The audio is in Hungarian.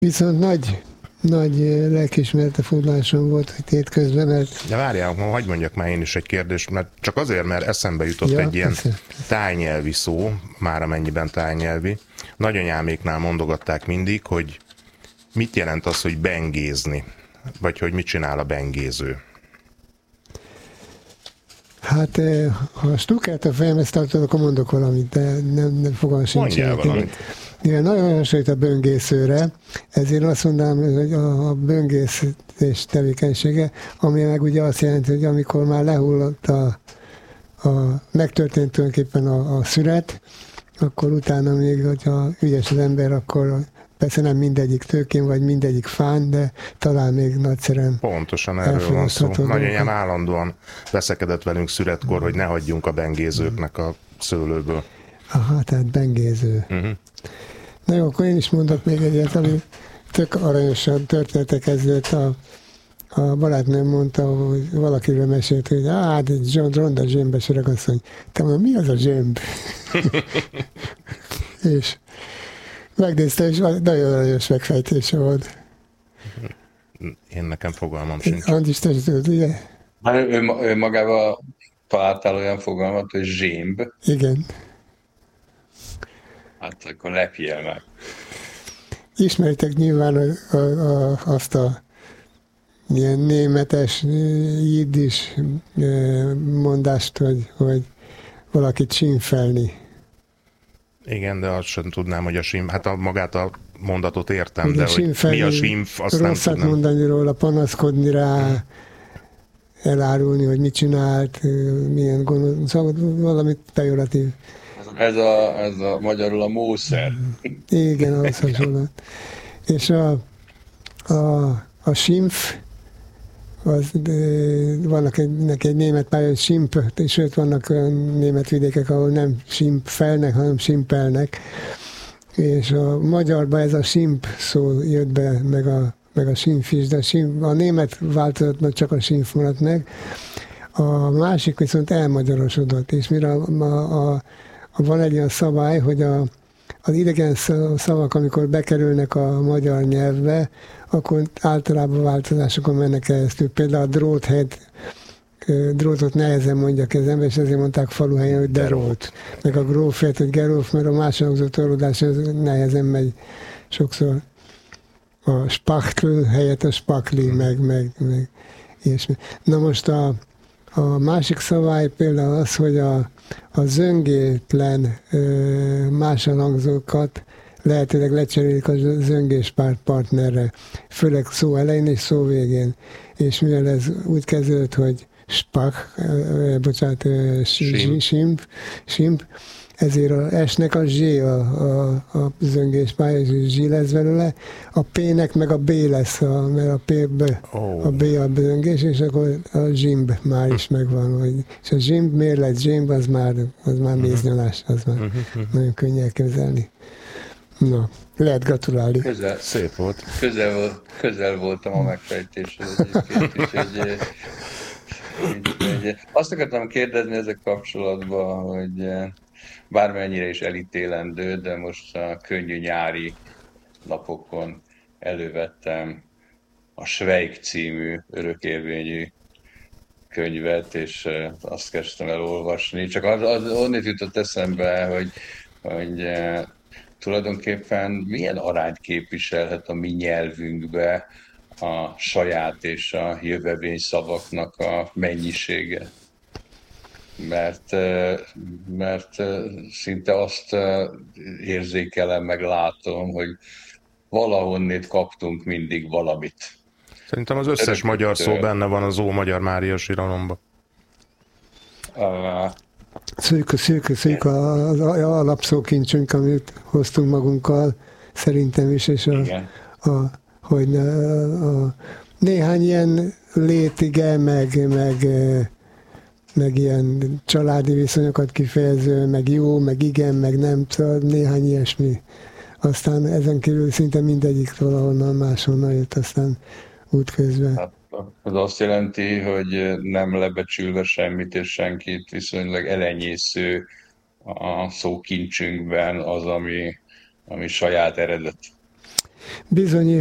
Viszont nagy lelkiismerete fordulásom volt hétközben, mert... De várjál, hagyj mondjak már én is egy kérdést, mert csak azért, mert eszembe jutott egy ilyen tájnyelvi szó, már amennyiben tájnyelvi. Nagyanyáméknál mondogatták mindig, hogy mit jelent az, hogy bengézni, vagy hogy mit csinál a bengéző. Hát, ha stukát a fejemhez tartod, akkor mondok valamit, de nem fogom sincs. Mondjál valamit. Igen, nagyon hasonlít a böngészőre, ezért azt mondanám, hogy a böngészés tevékenysége, ami meg ugye azt jelenti, hogy amikor már lehullott megtörtént tulajdonképpen a szület, akkor utána még, hogyha ügyes az ember, akkor persze nem mindegyik tőkén, vagy mindegyik fán, de talán még nagyszerűen. Pontosan erről van szó. Nagyanyám állandóan veszekedett velünk születkor, hogy ne hagyjunk a bengézőknek a szőlőből. Aha, tehát bengéző. Na jó, akkor én is mondok még egyet, ami tök aranyosan történetek ezért. A barátnőm mondta, hogy valakiről mesélt, hogy hát John Ronda zsémbes öregasszony. Te mondom, mi az a zsémb? És megnézte, és nagyon aranyos megfejtése volt. Én nekem fogalmam sincs. Andis, te is tudod, ugye? Ő magával találtál olyan fogalmat, hogy zsémb. Igen. Hát akkor lepjél meg. Ismeritek nyilván azt a ilyen németes, jiddis mondást, hogy valakit sínfelni. Igen, de azt sem tudnám, hogy magát a mondatot értem, ugye, de hogy mi a simf, azt nem rosszat tudnám. mondani róla, panaszkodni rá, elárulni, hogy mit csinált, milyen gonosz, szóval valamit pejoratív. Ez a magyarul a mószer. Igen, ahhoz hasonló. És a simf, vannak egy német pálya, hogy simp, és sőt vannak olyan német vidékek, ahol nem simpfelnek, hanem simpelnek. És a magyarban ez a simp szó jött be, meg a simf is, de a német változatban csak a simf maradt meg. A másik viszont elmagyarosodott, és mire van egy olyan szabály, hogy az idegen szavak, amikor bekerülnek a magyar nyelvbe, akkor általában változásokon mennek keresztül. Például a drótot nehezen mondják az ember, és ezért mondták faluhelyen, hogy derót. Meg a grófért, hogy geróf, mert a második torlódás nehezen megy sokszor. A spachtl helyett a spakli, meg ilyesmi. Na most a másik szabály például az, hogy a zöngétlen máson hangzókat lehetőleg lecserélik a zöngés partnerre, főleg szó elején és szó végén. És mivel ez úgy kezdődött, hogy simp, ezért a S-nek a Z a zöngés pálya, és Z lesz belőle, a P-nek meg a B lesz, mert a B a zöngés, és akkor a zsimb már is megvan. És a zsimb, miért lett zsimb, az már méznyalás, az már nagyon könnyű elképzelni. Na, lehet gratulálni. Szép volt. Közel voltam a megfejtéshez egyébként is. Azt akartam kérdezni ezek kapcsolatban, hogy bármennyire is elítélendő, de most a könnyű nyári napokon elővettem a Schweik című örökérvényű könyvet, és azt kezdtem el olvasni. Csak onnét jutott eszembe, hogy tulajdonképpen milyen arányt képviselhet a mi nyelvünkbe a saját és a jövevény szavaknak a mennyisége. Mert szinte azt érzékelem, meg látom, hogy valahonnét kaptunk mindig valamit. Szerintem az összes magyar szó benne van az Ómagyar Mária síralomban. Szűk az alapszókincsünk, amit hoztunk magunkkal, szerintem is, és néhány ilyen létige, meg ilyen családi viszonyokat kifejező, meg jó, meg igen, meg nem, szóval néhány ilyesmi. Aztán ezen kívül szinte mindegyik valahonnan máshonnan jött, aztán útközben. Hát, az azt jelenti, hogy nem lebecsülve semmit és senkit, viszonylag elenyésző a szókincsünkben az, ami saját eredet. bizony